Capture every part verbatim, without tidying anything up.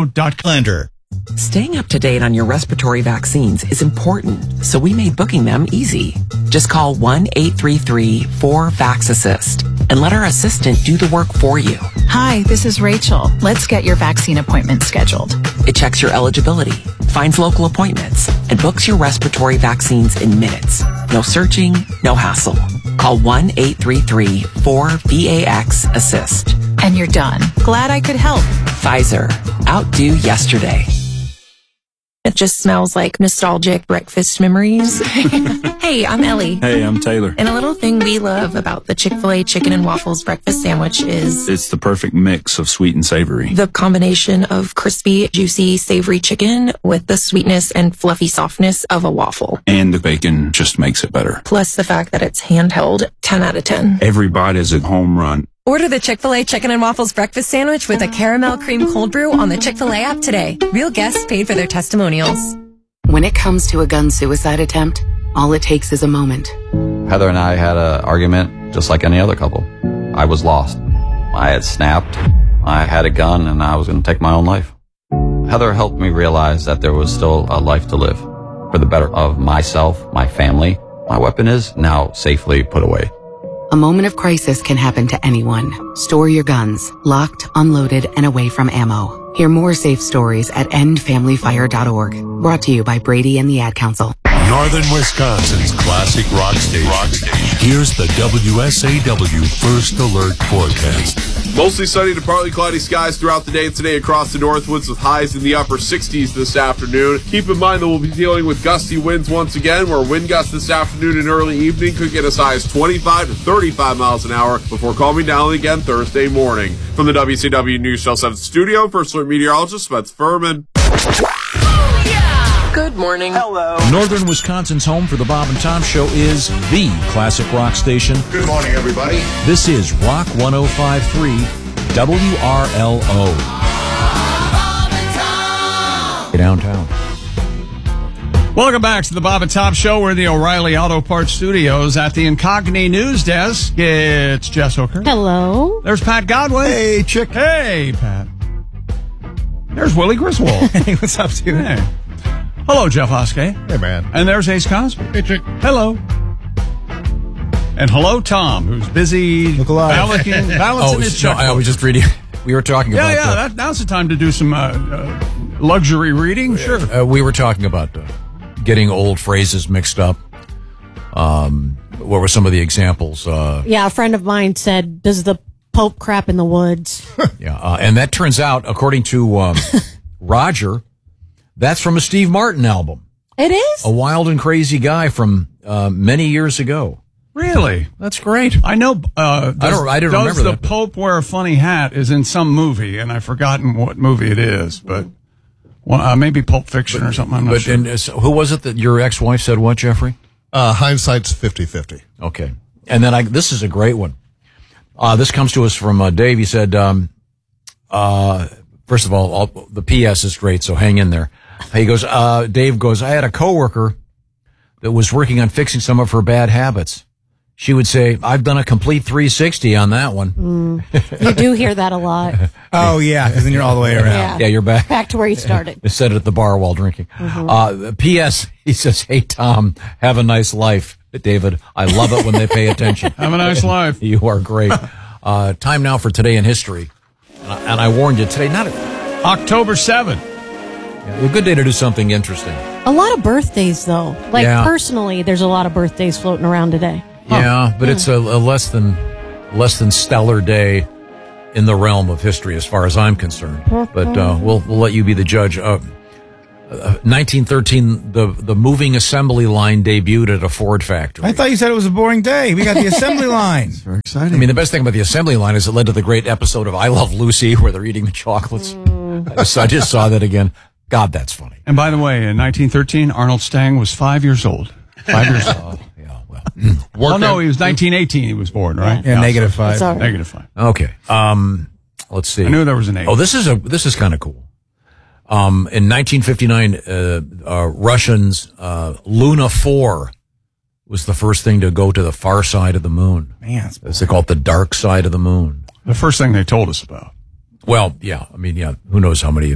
Calendar. Staying up to date on your respiratory vaccines is important, so we made booking them easy. Just call one eight three three four VAX-ASSIST and let our assistant do the work for you. Hi, this is Rachel. Let's get your vaccine appointment scheduled. It checks your eligibility, finds local appointments, and books your respiratory vaccines in minutes. No searching, no hassle. Call one eight three three four VAX-ASSIST. And you're done. Glad I could help. Pfizer. Outdo yesterday. It just smells like nostalgic breakfast memories. Hey, I'm Ellie. Hey, I'm Taylor. And a little thing we love about the Chick-fil-A chicken and waffles breakfast sandwich is It's the perfect mix of sweet and savory. the combination of crispy, juicy, savory chicken with the sweetness and fluffy softness of a waffle. And the bacon just makes it better. Plus the fact that it's handheld, ten out of ten. Every bite is a home run. Order the Chick-fil-A Chicken and Waffles Breakfast Sandwich with a caramel cream cold brew on the Chick-fil-A app today. Real guests paid for their testimonials. When it comes to a gun suicide attempt, all it takes is a moment. Heather and I had an argument just like any other couple. I was lost. I had snapped. I had a gun and I was going to take my own life. Heather helped me realize that there was still a life to live for the better of myself, my family. My weapon is now safely put away. A moment of crisis can happen to anyone. Store your guns, locked, unloaded, and away from ammo. Hear more safe stories at end family fire dot org. Brought to you by Brady and the Ad Council. Northern Wisconsin's classic rock station. Rock station. Here's the W S A W First Alert forecast. Mostly sunny to partly cloudy skies throughout the day today across the Northwoods with highs in the upper sixties this afternoon. Keep in mind that we'll be dealing with gusty winds once again, where wind gusts this afternoon and early evening could get as high as twenty-five to thirty-five miles an hour before calming down again Thursday morning. From the W C W News Channel seven studio, First Alert meteorologist Spence Furman. Good morning. Hello. Northern Wisconsin's home for the Bob and Tom Show is the classic rock station. Good morning, everybody. This is Rock one oh five point three W R L O. Downtown. Welcome back to the Bob and Tom Show. We're in the O'Reilly Auto Parts Studios at the Incogni News Desk. It's Jess Hooker. Hello. There's Pat Godwin. Hey, Chick. Hey, Pat. There's Willie Griswold. Hey, what's up, dude? Hey. Hello, Jeff Oskey. Hey, man. And there's Ace Cosby. Hey, Chick. Hello. And hello, Tom, who's busy Look alive. balancing, balancing Oh, his no, checkbook. I was just reading. We were talking Yeah, about. yeah. uh, That, now's the time to do some uh, uh, luxury reading. Sure. Uh, we were talking about uh, getting old phrases mixed up. Um, what were some of the examples? Uh, Yeah, a friend of mine said, "Does the Pope crap in the woods?" yeah, uh, and that turns out, according to um, Roger, that's from a Steve Martin album. It is? A Wild and Crazy Guy from uh, many years ago. Really? That's great. I know. Uh, does, I don't. I didn't does remember the that. Pope wear a funny hat? Is in some movie, and I've forgotten what movie it is, but well, uh, maybe Pulp Fiction or something. I'm not But sure. and, uh, so who was it that your ex-wife said what, Jeffrey? Uh, hindsight's fifty-fifty. Okay. And then I, this is a great one. Uh, this comes to us from uh, Dave. He said, um, uh, first of all, all, the P S is great, so hang in there. He goes, uh, Dave goes, I had a coworker that was working on fixing some of her bad habits. She would say, I've done a complete three sixty on that one. Mm. You do hear that a lot. Oh, yeah, because then you're all the way around. Yeah. Yeah, you're back. Back to where you started. They said it at the bar while drinking. Mhm. Uh, P S. He says, hey, Tom, have a nice life. David, I love it when they pay attention. Have a nice life. You are great. Uh, time now for Today in History. And I, and I warned you, today, not a, October seventh. a good day to do something interesting. A lot of birthdays, though. Like, Yeah. personally, there's a lot of birthdays floating around today. Yeah, but it's a, a less than less than stellar day in the realm of history as far as I'm concerned. But uh, we'll we'll let you be the judge. Uh, uh, nineteen thirteen, the the moving assembly line debuted at a Ford factory. I thought you said it was a boring day. We got the assembly line. Very exciting. I mean, the best thing about the assembly line is it led to the great episode of I Love Lucy where they're eating the chocolates. I, just, I just saw that again. God, that's funny. And by the way, in nineteen thirteen, Arnold Stang was five years old. Five years old. Yeah, well. Oh, no, he was nineteen eighteen he was born, right? Yeah, negative five. It's all right. Negative five. Okay. Um, let's see. I knew there was an eight. Oh, this is a this is kind of cool. Um, in nineteen fifty-nine, uh, uh, Russians uh, Luna four was the first thing to go to the far side of the moon. Man, it's As they call it, the dark side of the moon. The first thing they told us about. Well, yeah. I mean, yeah. Who knows how many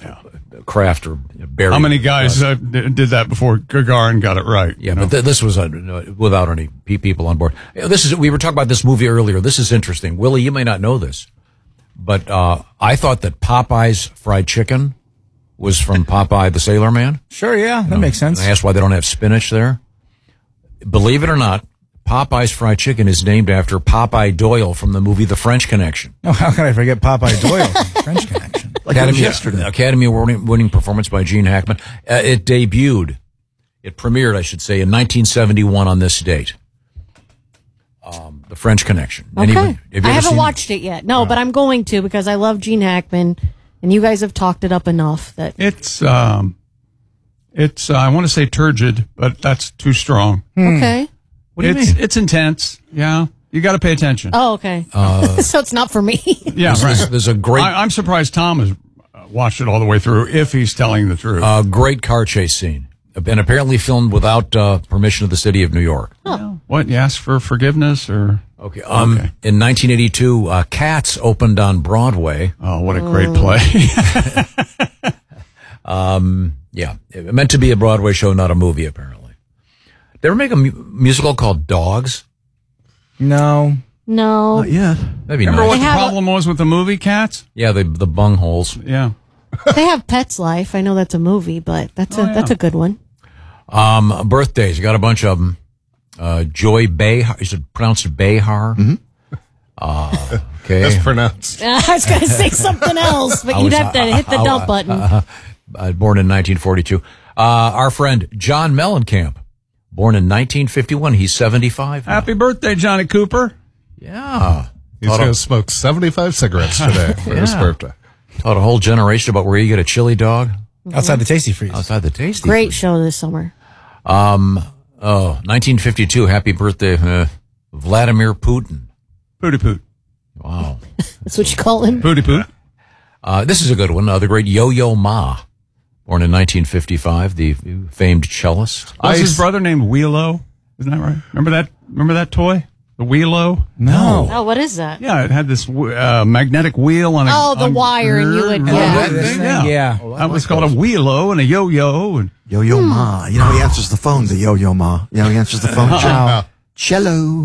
craft or buried. How many guys uh, did that before Gagarin got it right? Yeah, but th- this was uh, without any pe- people on board. This is we were talking about this movie earlier. This is interesting, Willie. You may not know this, but uh, I thought that Popeye's fried chicken was from Popeye the Sailor Man. Sure, yeah, that You know, makes sense. I asked why they don't have spinach there. Believe it or not, Popeye's fried chicken is named after Popeye Doyle from the movie The French Connection. Oh, how can I forget Popeye Doyle from French Connection? Like Academy, yesterday. Academy Award winning performance by Gene Hackman. Uh, it debuted, it premiered, I should say, in nineteen seventy-one on this date. Um, The French Connection. Okay. Anybody, have you I ever haven't seen watched it yet. No, but I'm going to because I love Gene Hackman, and you guys have talked it up enough that It's, um, it's. Uh, I want to say turgid, but that's too strong. okay. What do you it's, mean? It's intense. Yeah, you got to pay attention. Oh, okay. Uh, so it's not for me. Yeah, There's- right. there's- there's a great- I, I'm surprised Tom has uh, watched it all the way through. If he's telling the truth, A great car chase scene. And apparently filmed without uh, permission of the city of New York. what? You asked for forgiveness, or Okay. Um, Okay. In nineteen eighty-two, uh, Cats opened on Broadway. Oh, what a great play! um, yeah, it meant to be a Broadway show, not a movie. Apparently, they ever make a mu- musical called Dogs? No, no. Yeah, that'd be Remember nice. what They the have a- problem was with the movie Cats? Yeah, the the bungholes. Yeah. They have Pets Life. I know that's a movie, but that's a Oh, yeah. that's a good one. Um, birthdays. You got a bunch of them. Uh, Joy Behar. Is it pronounced Behar? Mm-hmm. Uh, okay. that's pronounced. I was going to say something else, but I you'd was, have to uh, hit the uh, dump uh, button. uh, uh, born in nineteen forty-two. Uh, our friend John Mellencamp, born in nineteen fifty-one. He's seventy-five now. Happy birthday, Johnny Cooper! Yeah. He's Taught going a, to smoke seventy-five cigarettes today for his Yeah. birthday. taught a whole generation about where you get a chili dog Outside the Tasty Freeze. outside the Tasty. Great Freeze. show this summer. Um, oh, nineteen fifty-two. Happy birthday, uh, Vladimir Putin. Pooty poot. Wow. That's what you call him. Pooty poot. Uh, this is a good one. Uh, the great Yo-Yo Ma, born in nineteen fifty-five, the famed cellist. Was his Ice. brother named Wheelo? Isn't that right? Remember that? Remember that toy? The Wheelo? No. Oh, what is that? Yeah, it had this uh, magnetic wheel on a. Oh, the on- wire, and you would- Remember yeah. that thing? Yeah. Yeah. That was called a Wheelo and a yo-yo. And Yo Yo Ma. You know, he answers the phone, the Yo Yo Ma. You know, he answers the phone. Ciao. Cello.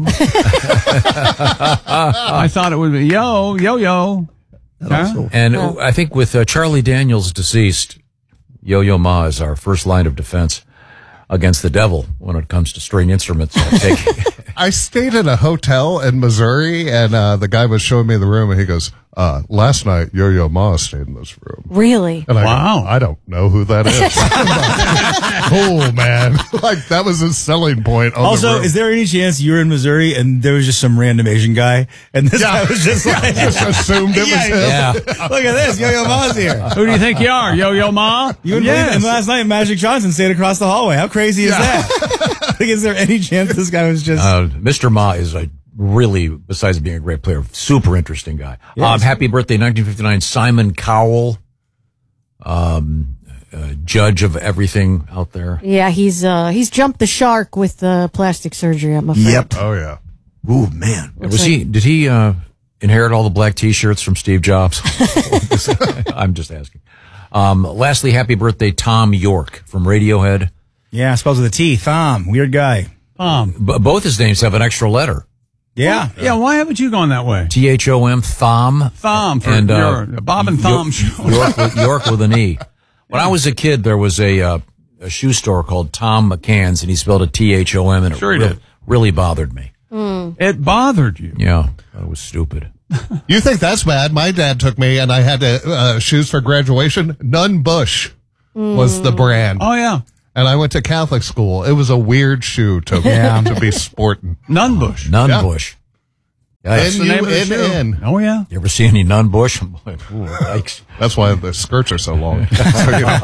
I thought it would be yo, yo-yo. Huh? And I think with uh, Charlie Daniels deceased, Yo-Yo Ma is our first line of defense against the devil when it comes to string instruments. I take- I stayed in a hotel in Missouri, and uh, the guy was showing me the room, and he goes, uh, last night, Yo-Yo Ma stayed in this room. Really? And I Wow. go, I don't know who that is. Cool, man. Like, that was his selling point on the Also, room. is there any chance you were in Missouri and there was just some random Asian guy and this guy was just like just assumed it was him. yeah. look at this, Yo-Yo Ma's here. Who do you think you are, Yo-Yo Ma? You wouldn't believe it. And last night, Magic Johnson stayed across the hallway. How crazy is that? Like, is there any chance this guy was just? Uh, Mister Ma is a really, besides being a great player, super interesting guy. Yes. Um, happy birthday, nineteen fifty-nine, Simon Cowell, um, uh, judge of everything out there. Yeah, he's uh he's jumped the shark with the plastic surgery. I'm afraid. Yep. Oh, yeah. Ooh, man. Was he? Did he uh, inherit all the black T-shirts from Steve Jobs? I'm just asking. Um, lastly, happy birthday, Tom York from Radiohead. Yeah, spells with a T. Thom. Weird guy. Tom. B- both his names have an extra letter. Yeah. Yeah, why haven't you gone that way? T H O M, Thom. Thom for And, uh, your Bob and Thom York, show. York, with, York with an E. When I was a kid, there was a uh, a shoe store called Tom McCann's, and he spelled it T H O M, and it Sure he really, did. really bothered me. It bothered you. Yeah, that was stupid. You think that's bad? My dad took me, and I had to, uh, shoes for graduation. Nunn Bush was the brand. Oh, yeah. And I went to Catholic school. It was a weird shoe to, Yeah. to be sporting. Nunn Bush. Nunn Yeah. Bush. That's Yikes. the name of the shoe. N U N N. Oh, yeah. You ever see any Nunn Bush? I'm like, ooh, yikes. That's why the skirts are so long. So, you know.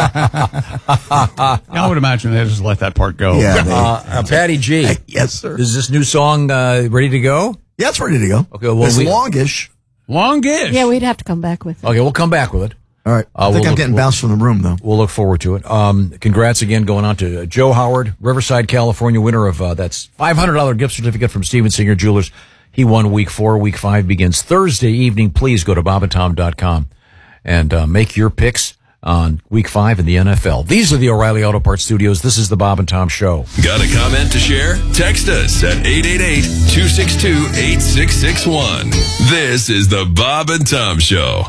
I would imagine they just let that part go. Yeah. They, Uh, uh, Patty G. Hey, yes, sir. Is this new song uh, ready to go? Yeah, it's ready to go. Okay, well, it's we- longish. Longish. Yeah, we'd have to come back with it. Okay, we'll come back with it. All right. I Uh, think we'll I'm look- getting we'll- bounced from the room, though. We'll look forward to it. Um, congrats again going on to uh, Joe Howard, Riverside, California, winner of uh, that's five hundred dollars gift certificate from Steven Singer Jewelers. He won week four. Week five begins Thursday evening. Please go to bob and tom dot com and uh, make your picks. on week five in the N F L. These are the O'Reilly Auto Parts Studios. This is the Bob and Tom Show. Got a comment to share? Text us at eight eight eight, two six two, eight six six one. This is the Bob and Tom Show.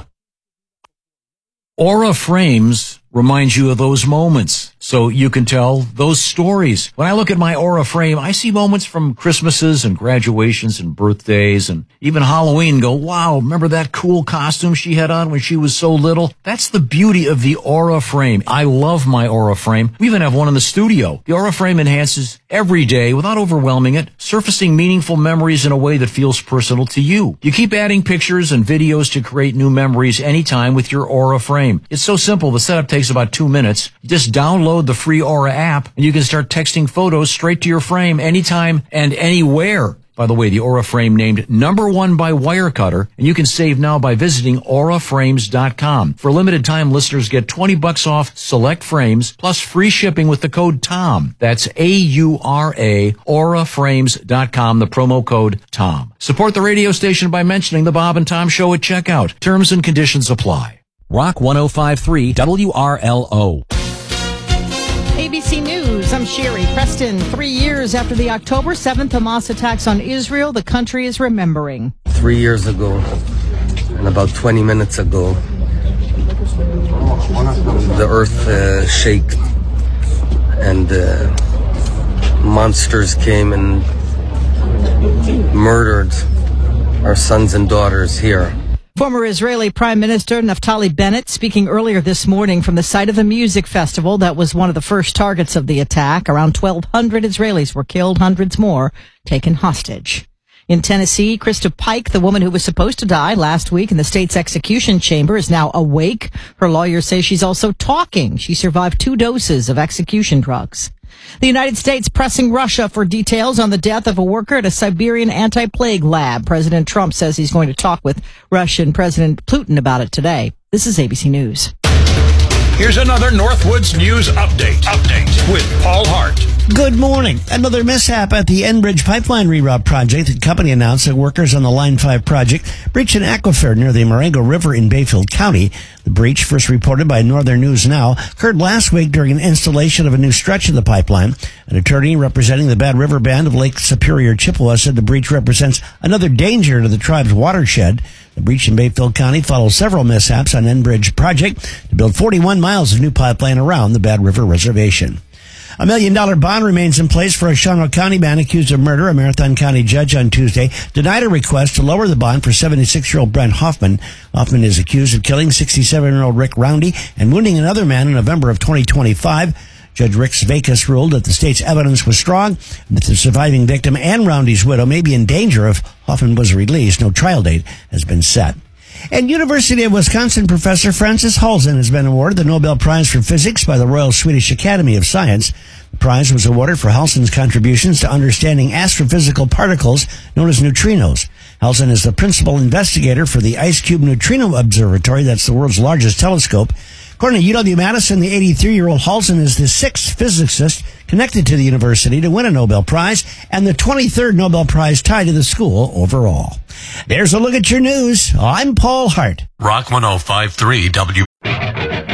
Aura Frames reminds you of those moments, so you can tell those stories. When I look at my Aura frame, I see moments from Christmases and graduations and birthdays and even Halloween and go, wow, remember that cool costume she had on when she was so little? That's the beauty of the Aura frame. I love my Aura frame. We even have one in the studio. The Aura frame enhances every day without overwhelming it, surfacing meaningful memories in a way that feels personal to you. You keep adding pictures and videos to create new memories anytime with your Aura frame. It's so simple. The setup takes about two minutes. Just download the free Aura app and you can start texting photos straight to your frame anytime and anywhere. By the way, the Aura frame named number one by Wirecutter, and you can save now by visiting aura frames dot com. For a limited time, listeners get twenty bucks off select frames plus free shipping with the code TOM. That's A U R A, aura frames dot com, the promo code TOM. Support the radio station by mentioning the Bob and Tom Show at checkout. Terms and conditions apply. Rock one oh five point three W R L O. A B C News, I'm Sherry Preston. Three years after the October seventh Hamas attacks on Israel, the country is remembering. Three years ago, and about twenty minutes ago, the earth uh, shaked, and uh, monsters came and murdered our sons and daughters here. Former Israeli Prime Minister Naftali Bennett speaking earlier this morning from the site of the music festival that was one of the first targets of the attack. Around twelve hundred Israelis were killed, hundreds more taken hostage. In Tennessee, Krista Pike, the woman who was supposed to die last week in the state's execution chamber, is now awake. Her lawyers say she's also talking. She survived two doses of execution drugs. The United States pressing Russia for details on the death of a worker at a Siberian anti-plague lab. President Trump says he's going to talk with Russian President Putin about it today. This is A B C News. Here's another Northwoods News Update. Update with Paul Hart. Good morning. Another mishap at the Enbridge pipeline reroute project. The company announced that workers on the Line five project breached an aquifer near the Marengo River in Bayfield County. The breach, first reported by Northern News Now, occurred last week during an installation of a new stretch of the pipeline. An attorney representing the Bad River Band of Lake Superior, Chippewa, said the breach represents another danger to the tribe's watershed. The breach in Bayfield County follows several mishaps on Enbridge project to build forty-one miles of new pipeline around the Bad River Reservation. A million dollar bond remains in place for a Shawano County man accused of murder. A Marathon County judge on Tuesday denied a request to lower the bond for seventy-six-year-old Brent Hoffman. Hoffman is accused of killing sixty-seven-year-old Rick Roundy and wounding another man in November of twenty twenty-five. Judge Rick Sveikas ruled that the state's evidence was strong and that the surviving victim and Roundy's widow may be in danger if Hoffman was released. No trial date has been set. And University of Wisconsin professor Francis Halzen has been awarded the Nobel Prize for Physics by the Royal Swedish Academy of Science. The prize was awarded for Halzen's contributions to understanding astrophysical particles known as neutrinos. Halzen is the principal investigator for the IceCube Neutrino Observatory. That's the world's largest telescope. According to U W-Madison, the eighty-three-year-old Halzen is the sixth physicist connected to the university to win a Nobel Prize and the twenty-third Nobel Prize tied to the school overall. There's a look at your news. I'm Paul Hart. Rock one oh five point three W